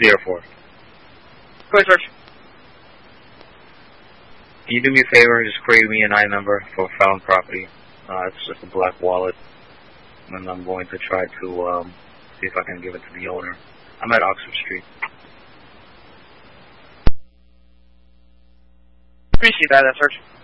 Sierra 4. Go ahead, search. Can you do me a favor and just create me an I number for found property? It's just a black wallet, and I'm going to try to see if I can give it to the owner. I'm at Oxford Street. Appreciate that, search.